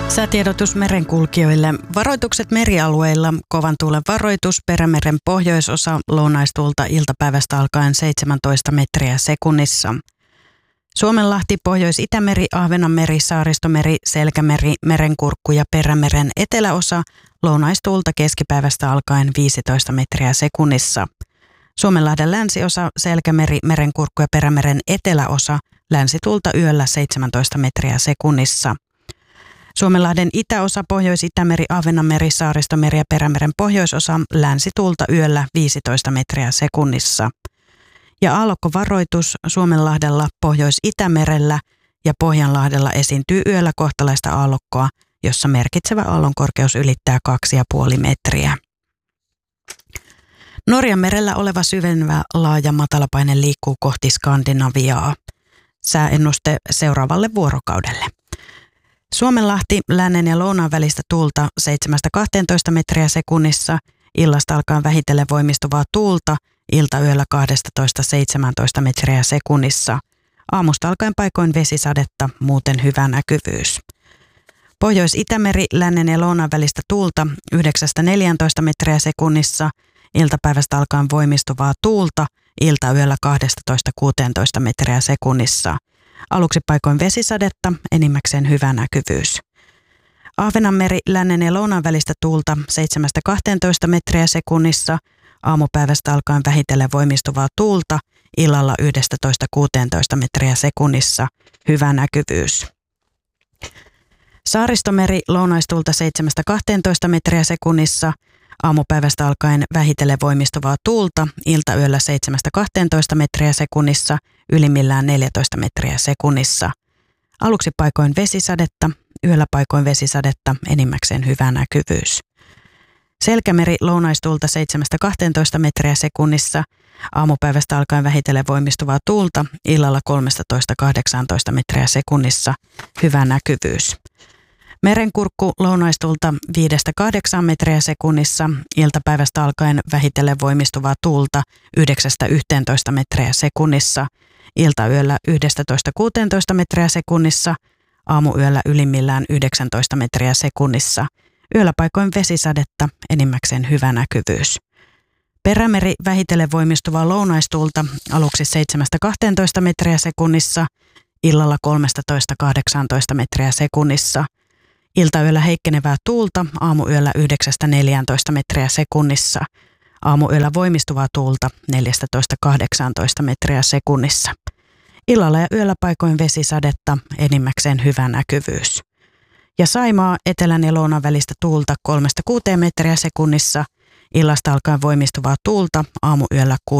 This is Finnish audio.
Säätiedotus merenkulkijoille. Varoitukset merialueilla. Kovan tuulen varoitus. Perämeren pohjoisosa. Lounaistuulta iltapäivästä alkaen 17 metriä sekunnissa. Suomenlahti, Pohjois-Itämeri, Ahvenanmeri, Saaristomeri, Selkämeri, Merenkurkku ja Perämeren eteläosa. Lounaistuulta keskipäivästä alkaen 15 metriä sekunnissa. Suomenlahden länsiosa, Selkämeri, Merenkurkku ja Perämeren eteläosa. Länsituulta yöllä 17 metriä sekunnissa. Suomenlahden itäosa, Pohjois-Itämeri, Ahvenanmeri, Saaristomeri ja Perämeren pohjoisosa, länsituulta yöllä 15 metriä sekunnissa. Ja aallokkovaroitus Suomenlahdella, Pohjois-Itämerellä ja Pohjanlahdella esiintyy yöllä kohtalaista aallokkoa, jossa merkitsevä aallonkorkeus ylittää 2,5 metriä. Norjanmerellä oleva syvenevä laaja matalapaine liikkuu kohti Skandinaviaa. Sääennuste seuraavalle vuorokaudelle. Suomenlahti, lännen ja lounaan välistä tuulta 7-12 metriä sekunnissa, illasta alkaen vähitellen voimistuvaa tuulta, iltayöllä 12-17 metriä sekunnissa. Aamusta alkaen paikoin vesisadetta, muuten hyvä näkyvyys. Pohjois-Itämeri, lännen ja lounaan välistä tuulta 9-14 metriä sekunnissa, iltapäivästä alkaen voimistuvaa tuulta, iltayöllä 12-16 metriä sekunnissa. Aluksi paikoin vesisadetta, enimmäkseen hyvä näkyvyys. Ahvenanmeri, lännen ja lounaan välistä tuulta 7-12 metriä sekunnissa, aamupäivästä alkaen vähitellen voimistuvaa tuulta, illalla 11-16 metriä sekunnissa, hyvä näkyvyys. Saaristomeri, lounaistuulta 7-12 metriä sekunnissa, aamupäivästä alkaen vähitellen voimistuvaa tuulta, iltayöllä 7-12 metriä sekunnissa, ylimmillään 14 metriä sekunnissa. Aluksi paikoin vesisadetta, yöllä paikoin vesisadetta, enimmäkseen hyvä näkyvyys. Selkämeri, lounaistuulta 7-12 metriä sekunnissa, aamupäivästä alkaen vähitellen voimistuvaa tuulta, illalla 13-18 metriä sekunnissa, hyvä näkyvyys. Merenkurkku, lounaistuulta 5-8 metriä sekunnissa, iltapäivästä alkaen vähitellen voimistuvaa tuulta 9-11 metriä sekunnissa, iltayöllä 11-16 metriä sekunnissa, aamuyöllä ylimmillään 19 metriä sekunnissa, yöllä paikoin vesisadetta, enimmäkseen hyvä näkyvyys. Perämeri, vähitellen voimistuvaa lounaistuulta aluksi 7-12 metriä sekunnissa, illalla 13-18 metriä sekunnissa, iltayöllä heikkenevää tuulta, aamuyöllä 9-14 metriä sekunnissa, aamuyöllä voimistuvaa tuulta 14-18 metriä sekunnissa. Illalla ja yöllä paikoin vesisadetta, enimmäkseen hyvä näkyvyys. Ja Saimaa, etelän ja lounan välistä tuulta 3-6 metriä sekunnissa, illasta alkaen voimistuvaa tuulta, aamuyöllä